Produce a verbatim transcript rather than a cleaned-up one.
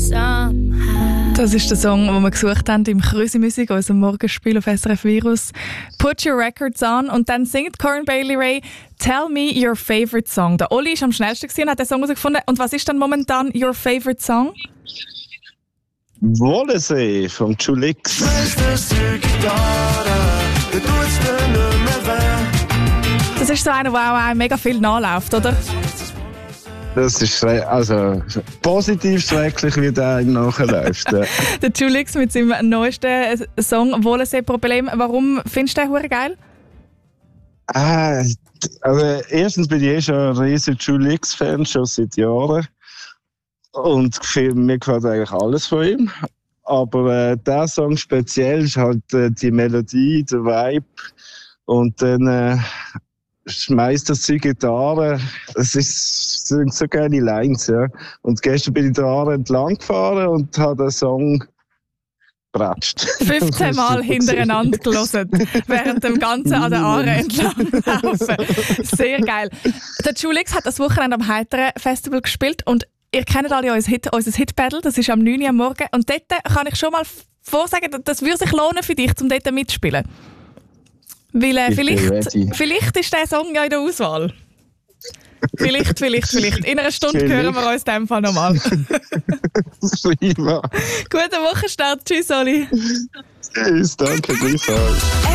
Das ist der Song, den wir gesucht haben im Krüsi-Musik, unserem Morgenspiel auf S R F Virus. Put Your Records On und dann singt Corinne Bailey Rae Tell Me Your Favorite Song. Der Oli ist am schnellsten gewesen und hat den Song herausgefunden. Und was ist dann momentan Your Favorite Song? Wohlensee von Julix. Das ist so einer, der auch mega viel nachläuft, oder? Das ist schre- also positiv schrecklich, wie der ihm nachläuft. Ja. Der Julix mit seinem neuesten Song «Wohlensee-Problem». Warum findest du den hure geil? Ah, also erstens bin ich eh schon ein riesiger Julix-Fan, schon seit Jahren. Und mir gefällt eigentlich alles von ihm. Aber äh, der Song speziell ist halt äh, die Melodie, der Vibe. Und dann äh, schmeißt das die Gitarre. Das ist, sind so geile Lines, ja. Und gestern bin ich da Aare entlang gefahren und habe den Song gepratscht. fünfzehn Mal hintereinander gelesen, während dem Ganzen an der Aare entlang laufen. Sehr geil. Der Julix hat das Wochenende am Heiteren Festival gespielt und ihr kennt alle unser Hit, unser Hit-Battle, das ist am neun Uhr am Morgen. Und dort kann ich schon mal vorsagen, das würde sich lohnen für dich, um dort mitzuspielen. Weil äh, vielleicht, vielleicht ist der Song ja in der Auswahl. Vielleicht, vielleicht, vielleicht. In einer Stunde vielleicht. Hören wir uns in dem Fall nochmal. Prima. Guten Wochenstart. Tschüss, Oli. Tschüss, danke, gleichfalls.